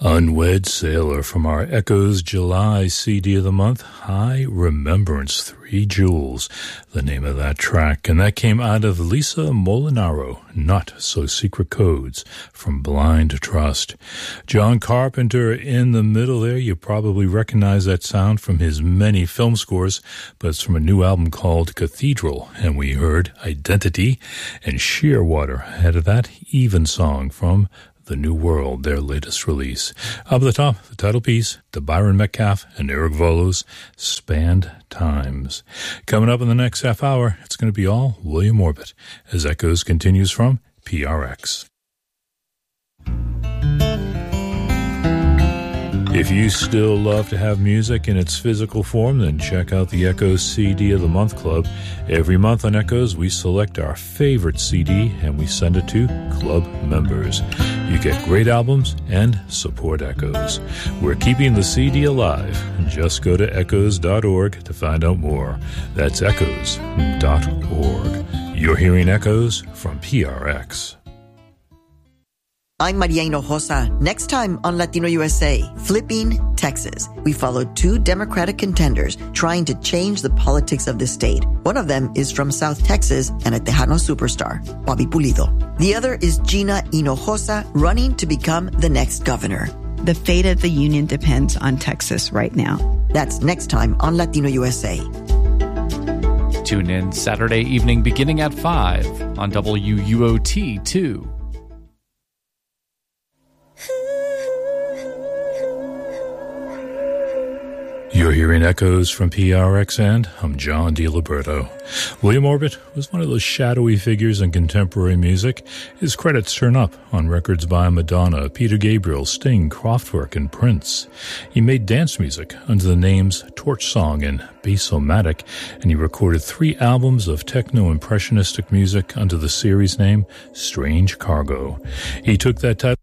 Unwed Sailor from our Echoes July CD of the month, High Remembrance, 3 Jewels, the name of that track. And that came out of Lisa Molinaro, Not So Secret Codes, from Blind Trust. John Carpenter in the middle there. You probably recognize that sound from his many film scores, but it's from a new album called Cathedral. And we heard Identity and Shearwater. Ahead of that, Evensong from The New World, their latest release. Up at the top, the title piece, to Byron Metcalf and Eric Volos, Spanned Times. Coming up in the next half hour, it's going to be all William Orbit, as Echoes continues from PRX. If you still love to have music in its physical form, then check out the Echoes CD of the Month Club. Every month on Echoes, we select our favorite CD and we send it to club members. You get great albums and support Echoes. We're keeping the CD alive. Just go to echoes.org to find out more. That's echoes.org. You're hearing Echoes from PRX. I'm Maria Hinojosa. Next time on Latino USA, Flipping Texas. We followed 2 Democratic contenders trying to change the politics of the state. One of them is from South Texas and a Tejano superstar, Bobby Pulido. The other is Gina Hinojosa, running to become the next governor. The fate of the union depends on Texas right now. That's next time on Latino USA. Tune in Saturday evening beginning at 5 on WUOT2. You're hearing Echoes from PRX, and I'm John DiLiberto. William Orbit was one of those shadowy figures in contemporary music. His credits turn up on records by Madonna, Peter Gabriel, Sting, Kraftwerk, and Prince. He made dance music under the names Torch Song and Bassomatic, and he recorded 3 albums of techno-impressionistic music under the series name Strange Cargo. He took that title